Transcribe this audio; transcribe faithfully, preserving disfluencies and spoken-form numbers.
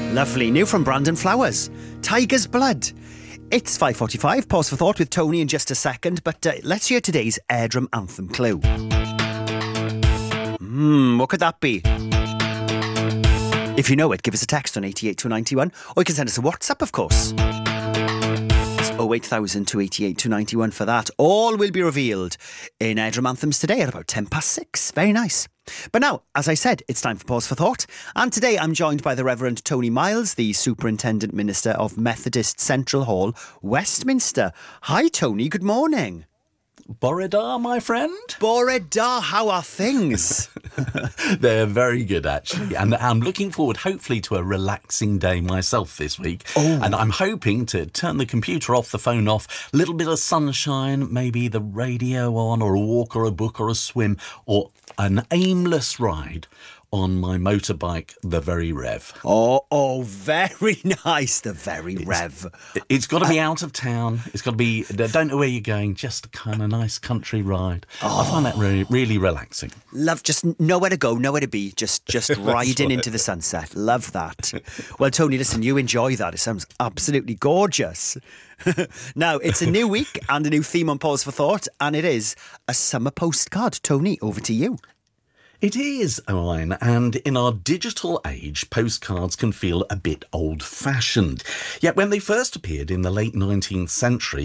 Lovely. New from Brandon Flowers. Tiger's Blood. It's five forty-five. Pause for thought with Tony in just a second, but uh, let's hear today's Airdrum Anthem clue. Hmm, what could that be? If you know it, give us a text on eight eight two nine one, or you can send us a WhatsApp, of course. It's oh eight thousand two eighty-eight two ninety-one for that. All will be revealed in Airdrum Anthems today at about ten past six. Very nice. But now, as I said, it's time for Pause for Thought. And today I'm joined by the Reverend Tony Miles, the Superintendent Minister of Methodist Central Hall, Westminster. Hi, Tony. Good morning. Bore da, my friend. Bore da, how are things? They're very good, actually. And I'm looking forward, hopefully, to a relaxing day myself this week. Oh. And I'm hoping to turn the computer off, the phone off, a little bit of sunshine, maybe the radio on, or a walk or a book or a swim, or an aimless ride on my motorbike, the Very Rev. Oh, oh, very nice, the Very Rev. It's, it's got to be out of town. It's got to be, don't know where you're going, just a kind of nice country ride. Oh. I find that really, really relaxing. Love, just nowhere to go, nowhere to be, just just riding into the sunset. Love that. Well, Tony, listen, you enjoy that. It sounds absolutely gorgeous. Now, it's a new week and a new theme on Pause for Thought, and it is a summer postcard. Tony, over to you. It is, Owen, and in our digital age, postcards can feel a bit old-fashioned. Yet when they first appeared in the late nineteenth century,